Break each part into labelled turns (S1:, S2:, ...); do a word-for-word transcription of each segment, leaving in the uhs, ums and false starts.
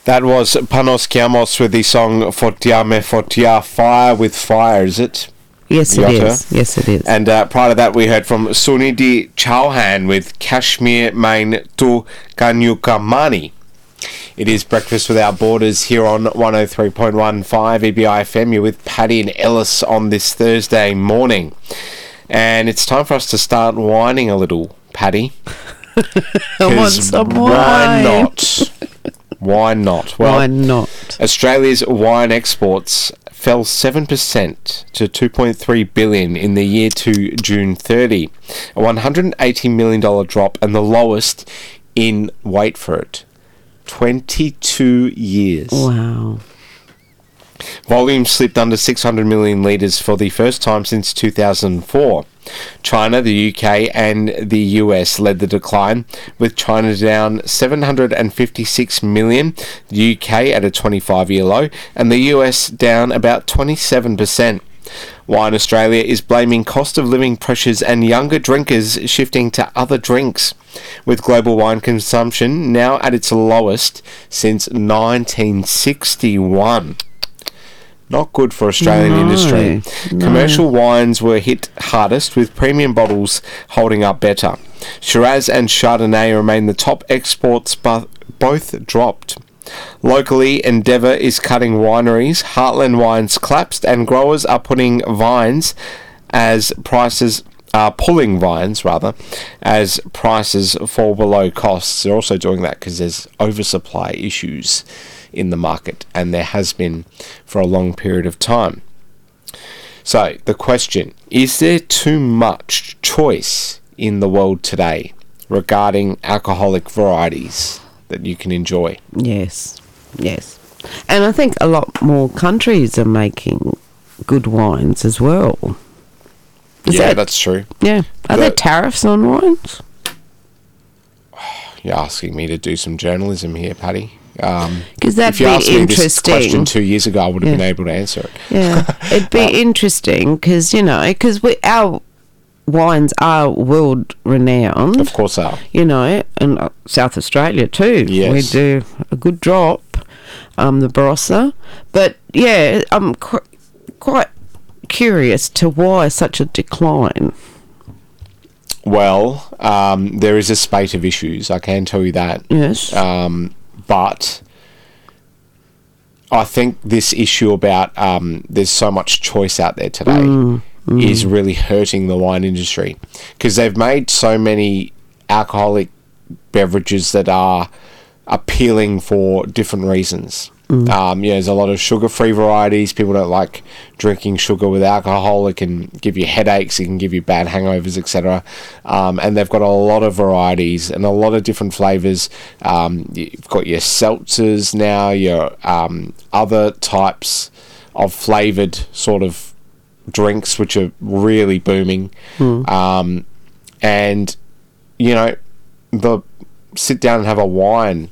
S1: That was Panos Kiamos with the song Fotiame Fotia, Fire with Fire, is it?
S2: Yes, it
S1: Yota.
S2: is. Yes, it is.
S1: And uh, prior to that, we heard from Sunidhi Chauhan with Kashmir Main Tu Kanyukamani. It is Breakfast Without Borders here on one oh three point one five E B I F M. You're with Paddy and Ellis on this Thursday morning. And it's time for us to start whining a little, Paddy.
S2: I want some wine.
S1: Why not? Why not? Well,
S2: Why not?
S1: Australia's wine exports fell seven percent to two point three billion dollars in the year to June thirtieth, a one hundred eighty million dollars drop and the lowest in, wait for it, twenty-two years.
S2: Wow.
S1: Volume slipped under six hundred million litres for the first time since two thousand four. China, the U K and the U S led the decline, with China down seven hundred fifty-six million, the U K at a twenty-five-year low, and the U S down about twenty-seven percent. Wine Australia is blaming cost of living pressures and younger drinkers shifting to other drinks, with global wine consumption now at its lowest since nineteen sixty-one. Not good for Australian
S2: No,
S1: industry.
S2: no.
S1: Commercial wines were hit hardest, with premium bottles holding up better. Shiraz and Chardonnay remain the top exports, but both dropped. Locally, Endeavour is cutting wineries, Heartland Wines collapsed, and growers are putting vines as prices are pulling vines rather as prices fall below costs. They're also doing that because there's oversupply issues in the market, and there has been for a long period of time. So the question, is there too much choice in the world today regarding alcoholic varieties that you can enjoy?
S2: Yes, yes. And I think a lot more countries are making good wines as well. Is
S1: yeah,
S2: that-
S1: that's true.
S2: Yeah. Are
S1: The-
S2: there tariffs on wines?
S1: You're asking me to do some journalism here, Paddy. Um,
S2: Because that'd
S1: if you
S2: be
S1: asked me this
S2: interesting.
S1: question two years ago, I would have
S2: Yeah.
S1: been able to answer it.
S2: Yeah, it'd be interesting because, you know, because we our wines are world renowned.
S1: Of course they are.
S2: You know, and uh, South Australia too.
S1: Yes.
S2: We do a good drop, um, the Barossa. But yeah, I'm qu- quite curious to why such a decline.
S1: Well, um, there is a spate of issues, I can tell you that.
S2: Yes.
S1: Um, but I think this issue about um, there's so much choice out there today
S2: Mm,
S1: is really hurting the wine industry, because they've made so many alcoholic beverages that are appealing for different reasons. Um, you know, there's a lot of sugar-free varieties. People don't like drinking sugar with alcohol. It can give you headaches. It can give you bad hangovers, et cetera. Um, and they've got a lot of varieties and a lot of different flavors. Um, you've got your seltzers now, your um, other types of flavored sort of drinks, which are really booming. Um, and, you know, the sit down and have a wine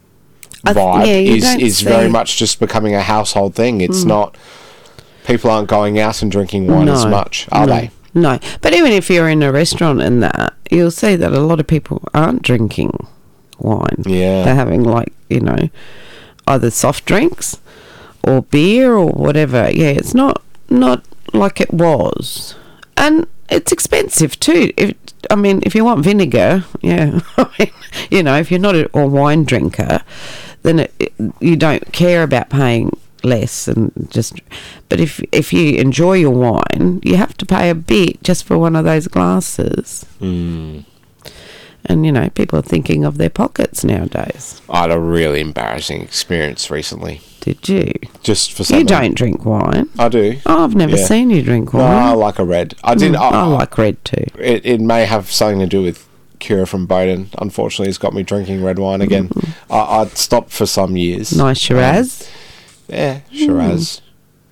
S2: I th-
S1: vibe
S2: yeah, you
S1: is
S2: don't
S1: is
S2: see-
S1: very much just becoming a household thing. It's not, people aren't going out and drinking wine as
S2: No,
S1: much, are
S2: no,
S1: they?
S2: No. But even if you're in a restaurant and that, you'll see that a lot of people aren't drinking wine.
S1: Yeah.
S2: They're having, like, you know, either soft drinks or beer or whatever. Yeah, it's not not like it was. And it's expensive too. If I mean, if you want vinegar, yeah, I mean, you know, if you're not a, a wine drinker, then it, it, you don't care about paying less and just. But if if you enjoy your wine, you have to pay a bit just for one of those glasses.
S1: Mm.
S2: And you know, people are thinking of their pockets nowadays.
S1: I had a really embarrassing experience recently.
S2: Did you?
S1: Just for
S2: You
S1: something.
S2: don't drink wine.
S1: I do.
S2: Oh, I've never
S1: Yeah.
S2: seen you drink
S1: No,
S2: wine.
S1: I like a red. I did.
S2: Mm,
S1: I,
S2: I like red too.
S1: It, it may have something to do with Kira from Bowden. Unfortunately, it's got me drinking red wine again.
S2: Mm-hmm.
S1: I, I'd stopped for some years.
S2: Nice Shiraz.
S1: Um, yeah, Shiraz.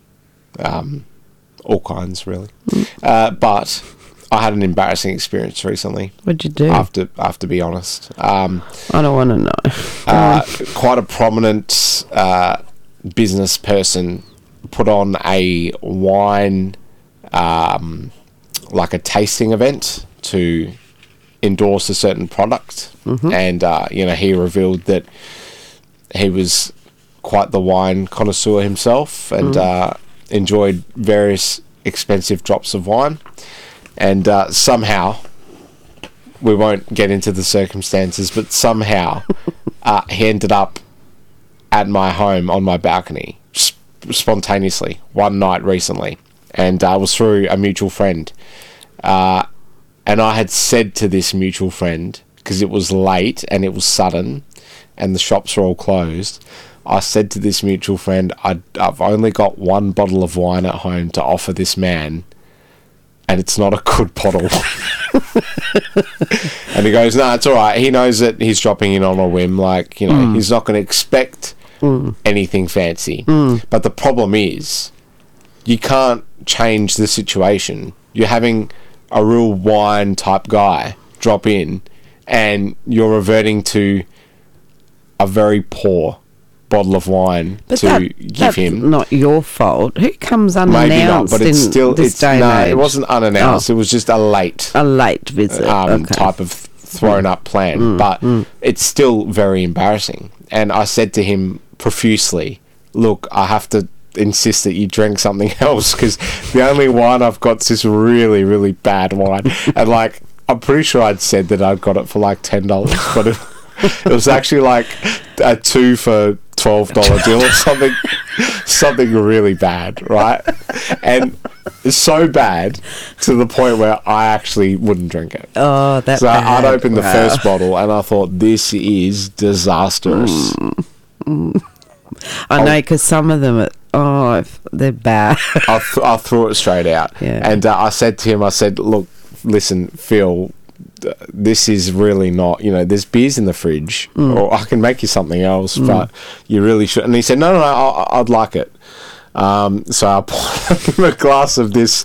S1: Um, all kinds, really.
S2: Mm.
S1: Uh, but I had an embarrassing experience recently.
S2: What'd you do?
S1: I have to, I have to be honest. Um,
S2: I don't want to know. Go
S1: uh,
S2: on.
S1: quite a prominent uh, business person put on a wine, um, like a tasting event to endorse a certain product.
S2: Mm-hmm.
S1: And, uh, you know, he revealed that he was quite the wine connoisseur himself, and
S2: Mm.
S1: uh, enjoyed various expensive drops of wine. And uh, somehow, we won't get into the circumstances, but somehow uh, he ended up at my home on my balcony sp- spontaneously one night recently, and uh, was through a mutual friend. Uh, and I had said to this mutual friend, because it was late and it was sudden and the shops were all closed, I said to this mutual friend, I'd, I've only got one bottle of wine at home to offer this man, and it's not a good bottle. And he goes, no, it's all right. He knows that he's dropping in on a whim. Like, you know, mm. he's not going to expect mm. anything fancy.
S2: Mm.
S1: But the problem is, you can't change the situation. You're having a real wine type guy drop in, and you're reverting to a very poor bottle of wine
S2: but
S1: to
S2: that,
S1: give
S2: that's
S1: him.
S2: Not your fault. Who comes unannounced?
S1: Maybe not, but it's
S2: in
S1: still
S2: this
S1: it's
S2: day and
S1: no,
S2: age?
S1: it wasn't unannounced.
S2: Oh.
S1: It was just a late
S2: A late visit
S1: um,
S2: okay.
S1: type of thrown up plan,
S2: Mm,
S1: but
S2: mm.
S1: it's still very embarrassing. And I said to him profusely, "Look, I have to insist that you drink something else, because the only wine I've got is this really, really bad wine." And like, I'm pretty sure I'd said that I'd got it for like ten dollars, but it, it was actually like a two for twelve dollar deal or something, something really bad, right? And it's so bad to the point where I actually wouldn't drink it.
S2: Oh, that's
S1: so
S2: bad.
S1: I'd opened the
S2: Wow.
S1: first bottle and I thought, this is disastrous.
S2: Mm. Mm. I know, because some of them, are, oh, if they're bad.
S1: I, th- I threw it straight out.
S2: Yeah.
S1: And uh, I said to him, I said, look, listen, Phil, th- this is really not, you know, there's beers in the fridge,
S2: Mm.
S1: or I can make you something else,
S2: Mm.
S1: but you really should. And he said, no, no, no, I- I'd like it. Um, so I poured him a glass of this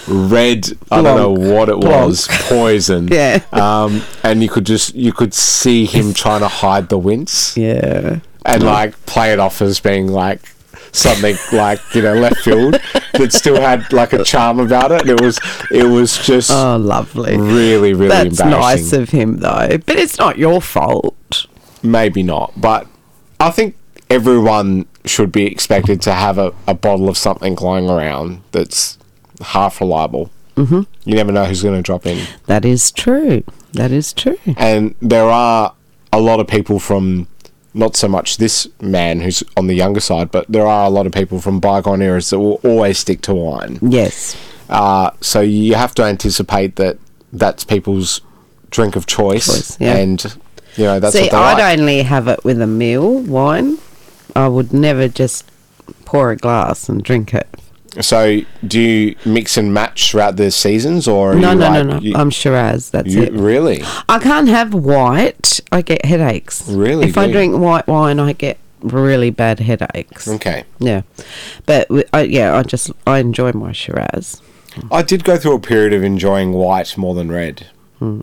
S1: red, I don't know
S2: Blanc.
S1: what it
S2: Blanc.
S1: was, poison.
S2: Yeah.
S1: Um, and you could just, you could see him trying to hide the wince.
S2: Yeah.
S1: And like play it off as being like something like, you know, left field that still had like a charm about it. And it was it was just
S2: Oh, lovely.
S1: really, really
S2: That's
S1: embarrassing.
S2: nice of him, though. But it's not your fault.
S1: Maybe not, but I think everyone should be expected to have a, a bottle of something lying around that's half reliable.
S2: Mm-hmm.
S1: You never know who's going to drop in.
S2: That is true. That is true.
S1: And there are a lot of people from, not so much this man who's on the younger side, but there are a lot of people from bygone eras that will always stick to wine.
S2: Yes.
S1: Uh, so you have to anticipate that that's people's drink of choice.
S2: Choice, yeah.
S1: And, you know, that's
S2: See,
S1: what they
S2: I'd
S1: like.
S2: only have it with a meal, wine. I would never just pour a glass and drink it.
S1: So do you mix and match throughout the seasons, or are
S2: No,
S1: you
S2: no,
S1: like,
S2: no, no.
S1: You,
S2: I'm Shiraz. That's
S1: you,
S2: it.
S1: Really?
S2: I can't have white. I get headaches.
S1: Really?
S2: If I
S1: do?
S2: drink white wine, I get really bad headaches.
S1: Okay.
S2: Yeah, but wi- I, yeah, I just I enjoy my Shiraz.
S1: I did go through a period of enjoying white more than red.
S2: Hmm.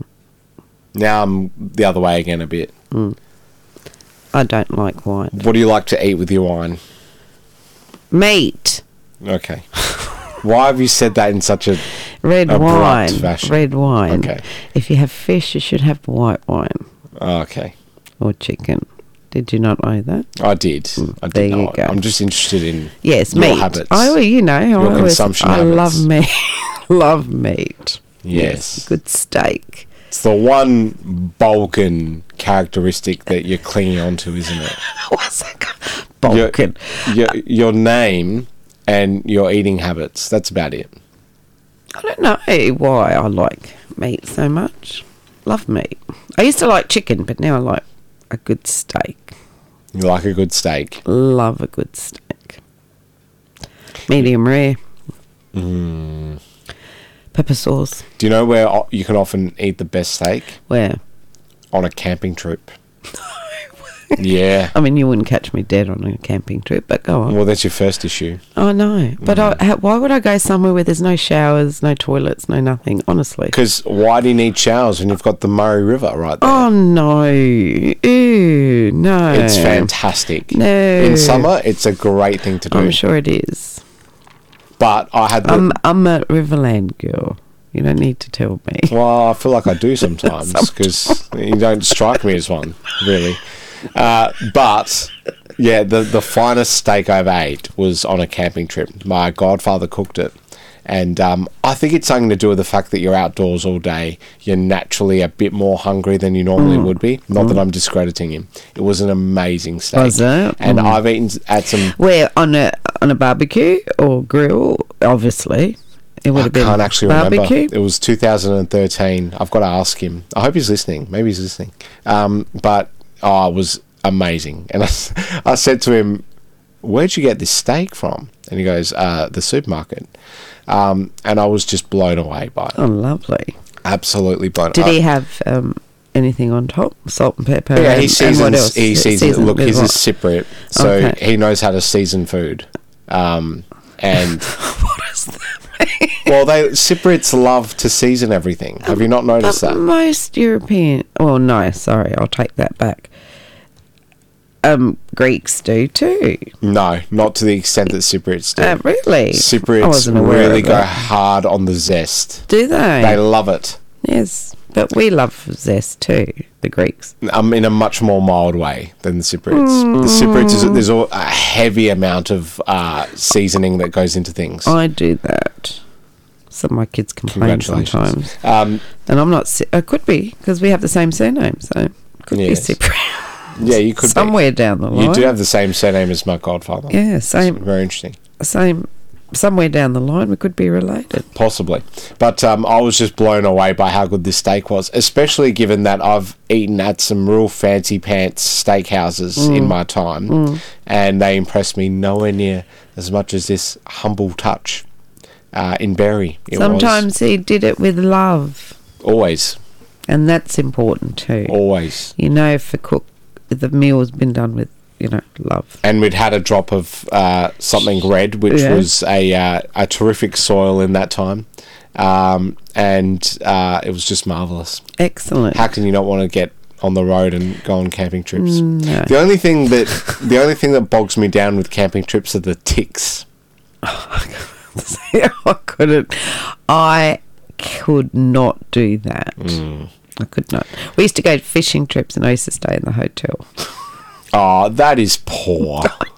S1: Now I'm the other way again a bit.
S2: Mm. I don't like white
S1: What do you like to eat with your wine?
S2: meat.
S1: Okay. Why have you said that in such a...
S2: Red
S1: Abrupt
S2: wine.
S1: fashion.
S2: Red wine.
S1: Okay.
S2: If you have fish, you should have white wine
S1: Oh, okay.
S2: or chicken. Did you not know that?
S1: I did. I did
S2: there you
S1: know it.
S2: go.
S1: I'm just interested in
S2: Yes,
S1: your
S2: meat.
S1: habits.
S2: Oh, well, you know, I,
S1: Your
S2: always,
S1: consumption
S2: I
S1: habits.
S2: love meat. love meat.
S1: Yes.
S2: Good steak.
S1: It's the one Balkan characteristic that you're clinging onto, isn't it?
S2: What's that called? Balkan.
S1: Your, your, your name and your eating habits. That's about it.
S2: I don't know why I like meat so much. Love meat. I used to like chicken, but now I like a good steak.
S1: You like a good steak.
S2: Love a good steak. Medium rare.
S1: Mm.
S2: Pepper sauce.
S1: Do you know where o- you can often eat the best steak?
S2: Where?
S1: On a camping trip. Yeah.
S2: I mean, you wouldn't catch me dead on a camping trip, but go on.
S1: Well, that's your first issue.
S2: I know. But
S1: Mm.
S2: I, ha- why would I go somewhere where there's no showers, no toilets, no nothing, honestly?
S1: Because why do you need showers when you've got the Murray River right there?
S2: Oh, no. Ew, no.
S1: It's fantastic.
S2: No.
S1: In summer, it's a great thing to do.
S2: I'm sure it is.
S1: But I had the...
S2: I'm, I'm a Riverland girl. You don't need to tell me.
S1: Well, I feel like I do sometimes because you don't strike me as one, really. Uh, but Yeah, the, the finest steak I've ate was on a camping trip. My godfather cooked it. And um, I think it's something to do with the fact that you're outdoors all day. You're naturally a bit more hungry than you normally
S2: Mm.
S1: would be. Not mm. that I'm discrediting him. It was an amazing steak.
S2: Was it?
S1: And
S2: Mm.
S1: I've eaten at some...
S2: Where, on a on a barbecue or grill, obviously. It would
S1: I
S2: have been
S1: can't actually
S2: barbecue.
S1: remember. It was two thousand thirteen. I've got to ask him. I hope he's listening. Maybe he's listening. Um, but oh, it was amazing. And I, I said to him, where'd you get this steak from? And he goes, uh, the supermarket. Um, and I was just blown away by it.
S2: Oh, lovely.
S1: Absolutely blown away.
S2: Did he have um, anything on top? Salt and pepper?
S1: Yeah,
S2: and,
S1: he seasons.
S2: And what else?
S1: He seasons.
S2: Seasoned
S1: Look,
S2: with
S1: he's a
S2: what?
S1: Cypriot, so
S2: Okay.
S1: he knows how to season food. Um, and
S2: What is that mean?
S1: well, they Cypriots love to season everything. Have you not noticed
S2: But
S1: that?
S2: most European... Well, no, sorry, I'll take that back. Um, Greeks do too.
S1: No, not to the extent that Cypriots do.
S2: Uh, really? I
S1: Cypriots
S2: wasn't aware
S1: really
S2: of
S1: go
S2: it.
S1: hard on the zest.
S2: Do they?
S1: They love it.
S2: Yes, but we love zest too, the Greeks.
S1: Um, in a much more mild way than the Cypriots. The Cypriots, is, there's a a heavy amount of uh, seasoning that goes into things.
S2: I do that. Some of my kids complain
S1: Congratulations.
S2: sometimes.
S1: Um,
S2: And I'm not... Cy- I could be, because we have the same surname, so... Could
S1: Yes.
S2: be Cypriot.
S1: yeah, you could
S2: Somewhere down the
S1: be.
S2: line.
S1: You do have the same surname as my godfather.
S2: Yeah,
S1: It's
S2: same...
S1: very interesting.
S2: Same... Somewhere down the line, we could be related.
S1: Possibly. But um, I was just blown away by how good this steak was, especially given that I've eaten at some real fancy pants steakhouses
S2: Mm.
S1: in my time, and they impressed me nowhere near as much as this humble touch uh, in Berry. It
S2: Sometimes he did it with love,
S1: was always,
S2: and that's important too.
S1: always.
S2: You know, if a cook, if the meal's been done with, you know, love.
S1: And we'd had a drop of uh, something red, which
S2: Yeah.
S1: was a uh, a terrific soil in that time, um, and uh, it was just marvelous.
S2: Excellent.
S1: How can you not want to get on the road and go on camping trips?
S2: No.
S1: The only thing that the only thing that bogs me down with camping trips are the ticks.
S2: I couldn't. I could not do that.
S1: Mm.
S2: I could not. We used to go fishing trips, and I used to stay in the hotel.
S1: Oh, that is poor.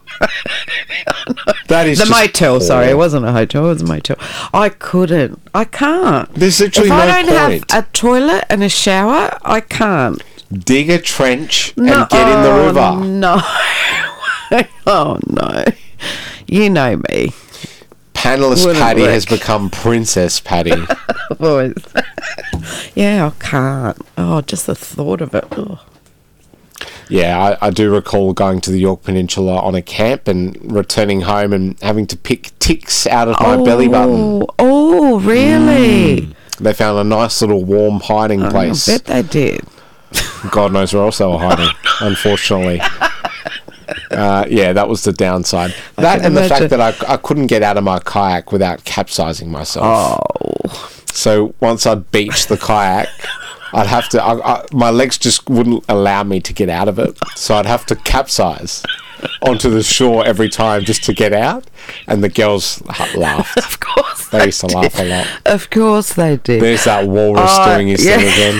S1: That is
S2: The
S1: just
S2: motel,
S1: poor.
S2: sorry, it wasn't a hotel, it was a motel. I couldn't. I can't.
S1: There's literally
S2: if
S1: no
S2: I don't
S1: point.
S2: have a toilet and a shower, I can't.
S1: Dig a trench and
S2: No,
S1: get in the
S2: oh,
S1: river.
S2: No. Oh, no. You know me.
S1: Panelist
S2: Wouldn't
S1: Patty
S2: work.
S1: has become Princess Patty.
S2: Boys. Yeah, I can't. Oh, just the thought of it. Oh.
S1: Yeah, I, I do recall going to the York Peninsula on a camp and returning home and having to pick ticks out of my belly button.
S2: Oh, really?
S1: They found a nice little warm hiding
S2: Oh,
S1: place.
S2: I bet they did.
S1: God knows where else they were hiding, unfortunately. Uh, yeah, that was the downside. That
S2: can
S1: and the
S2: imagine.
S1: fact that I, I couldn't get out of my kayak without capsizing myself.
S2: Oh.
S1: So once I beached the kayak, I'd have to... I, I, my legs just wouldn't allow me to get out of it. So I'd have to capsize onto the shore every time just to get out. And the girls h- laughed.
S2: Of course
S1: They
S2: they
S1: used to
S2: did.
S1: laugh a lot.
S2: Of course they did.
S1: There's that walrus
S2: Oh,
S1: doing his thing
S2: yeah.
S1: again.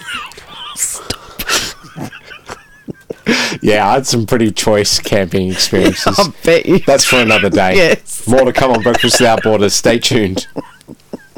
S1: Yeah, I had some pretty choice camping experiences.
S2: I bet you.
S1: That's for another day.
S2: Yes.
S1: More to come on Breakfast Without Borders. Stay tuned.